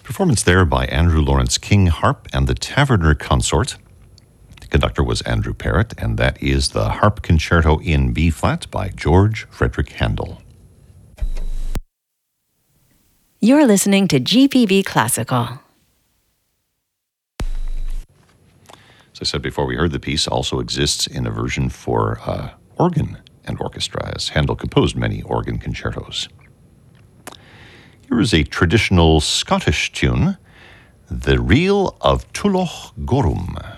Performance there by Andrew Lawrence King Harp and the Taverner Consort. The conductor was Andrew Parrott, and that is the Harp Concerto in B-flat by George Frederick Handel. You're listening to GPB Classical. As I said before, we heard the piece also exists in a version for organ and orchestra, as Handel composed many organ concertos. Here is a traditional Scottish tune, The Reel of Tulloch Gorum.